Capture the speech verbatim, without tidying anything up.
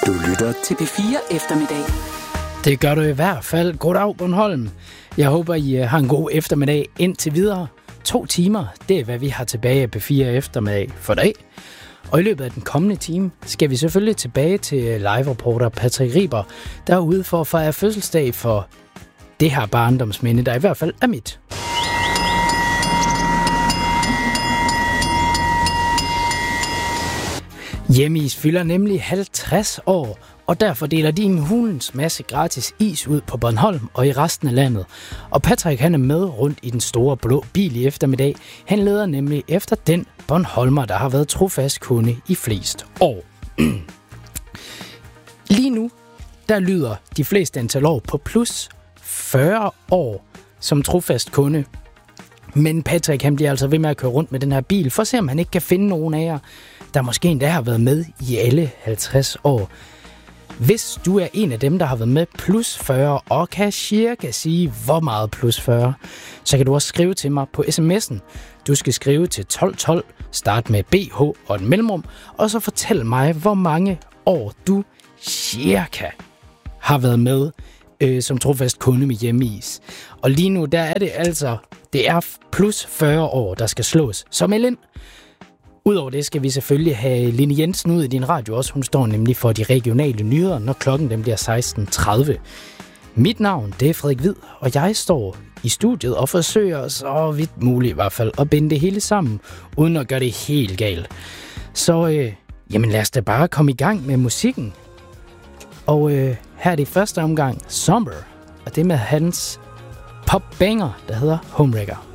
Du lytter til P fire Eftermiddag. Det gør du i hvert fald. Goddag, Bornholm. Jeg håber, I har en god eftermiddag indtil videre. To timer, det er, hvad vi har tilbage af P fire Eftermiddag for dag. Og i løbet af den kommende time skal vi selvfølgelig tilbage til live-reporter Patrick Riber, der er ude for at fejre fødselsdag for det her barndomsminde, der i hvert fald er mit. Hjemmeis fylder nemlig halvtreds år, og derfor deler de en hulens masse gratis is ud på Bornholm og i resten af landet. Og Patrick han er med rundt i den store blå bil i eftermiddag. Han leder nemlig efter den Bornholmer, der har været trofast kunde i flest år. Lige nu, der lyder de fleste antal år på plus fyrre år som trofast kunde. Men Patrick han bliver altså ved med at køre rundt med den her bil, for at se om han ikke kan finde nogen af jer, der måske endda har været med i alle halvtreds år. Hvis du er en af dem, der har været med plus fyrre, og kan cirka sige, hvor meget plus fyrre, så kan du også skrive til mig på sms'en. Du skal skrive til tolv tolv, start med B H og et mellemrum, og så fortæl mig, hvor mange år du cirka har været med øh, som trofast kunde med Hjemmeis. Og lige nu, der er det altså, det er plus fyrre år, der skal slås. Så meld ind. Udover det skal vi selvfølgelig have Line Jensen ud i din radio også. Hun står nemlig for de regionale nyheder, når klokken den bliver seksten tredive. Mit navn, det er Frederik Hvid, og jeg står i studiet og forsøger så vidt muligt i hvert fald at binde det hele sammen, uden at gøre det helt galt. Så øh, jamen lad os da bare komme i gang med musikken. Og øh, her er det første omgang Summer, og det med hans popbanger, der hedder Homewrecker.